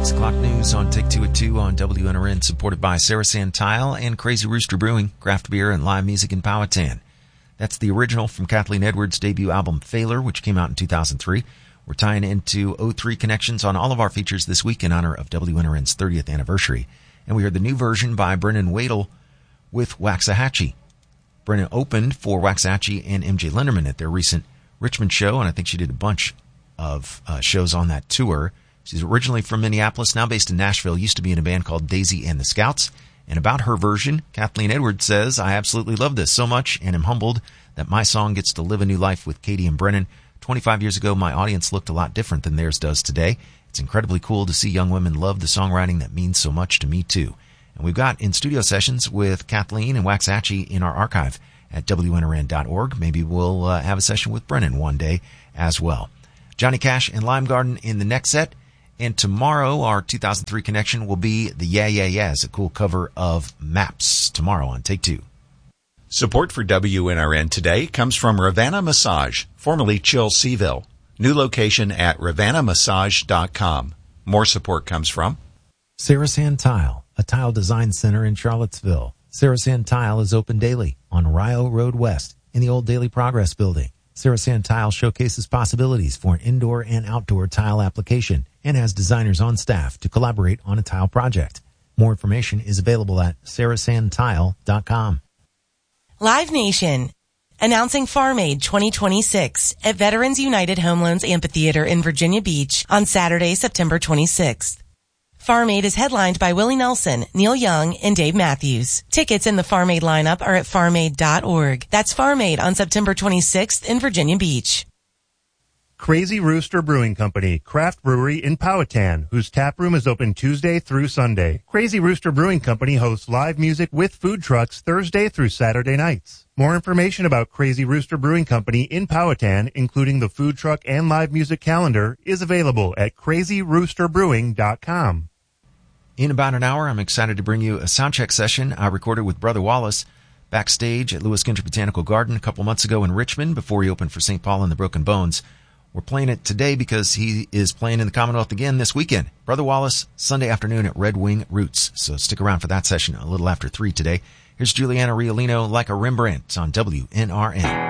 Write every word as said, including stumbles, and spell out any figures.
six o'clock news on Take Two at two on W N R N, supported by Sarasan Tile and Crazy Rooster Brewing, craft beer and live music in Powhatan. That's the original from Kathleen Edwards' debut album Failure, which came out in two thousand three. We're tying into oh three connections on all of our features this week in honor of W N R N's thirtieth anniversary. And we heard the new version by Brennan Wadle with Waxahachie. Brennan opened for Waxahachie and M J Lenderman at their recent Richmond show, and I think she did a bunch of uh, shows on that tour. She's originally from Minneapolis, now based in Nashville, used to be in a band called Daisy and the Scouts. And about her version, Kathleen Edwards says, "I absolutely love this so much and am humbled that my song gets to live a new life with Katie and Brennan. twenty-five years ago, my audience looked a lot different than theirs does today. It's incredibly cool to see young women love the songwriting that means so much to me, too." And we've got in-studio sessions with Kathleen and Waxahachie in our archive at W N R N dot org. Maybe we'll uh, have a session with Brennan one day as well. Johnny Cash and Lime Garden in the next set. And tomorrow, our two thousand three connection will be the Yeah Yeah Yeahs, a cool cover of Maps, tomorrow on Take Two. Support for W N R N today comes from Ravanna Massage, formerly Chill Seaville. New location at ravanna massage dot com. More support comes from Sarasan Tile, a tile design center in Charlottesville. Sarasan Tile is open daily on Rio Road West in the old Daily Progress building. Sarasan Tile showcases possibilities for an indoor and outdoor tile application and has designers on staff to collaborate on a tile project. More information is available at sarasan tile dot com. Live Nation, announcing Farm Aid twenty twenty-six at Veterans United Home Loans Amphitheater in Virginia Beach on Saturday, September twenty-sixth. Farm Aid is headlined by Willie Nelson, Neil Young, and Dave Matthews. Tickets in the Farm Aid lineup are at farm aid dot org. That's Farm Aid on September twenty-sixth in Virginia Beach. Crazy Rooster Brewing Company, craft brewery in Powhatan, whose tap room is open Tuesday through Sunday. Crazy Rooster Brewing Company hosts live music with food trucks Thursday through Saturday nights. More information about Crazy Rooster Brewing Company in Powhatan, including the food truck and live music calendar, is available at crazy rooster brewing dot com. In about an hour, I'm excited to bring you a soundcheck session I recorded with Brother Wallace backstage at Lewis Ginter Botanical Garden a couple months ago in Richmond before he opened for Saint Paul and the Broken Bones. We're playing it today because he is playing in the Commonwealth again this weekend. Brother Wallace, Sunday afternoon at Red Wing Roots. So stick around for that session a little after three today. Here's Juliana Riolino, Like a Rembrandt on W N R N.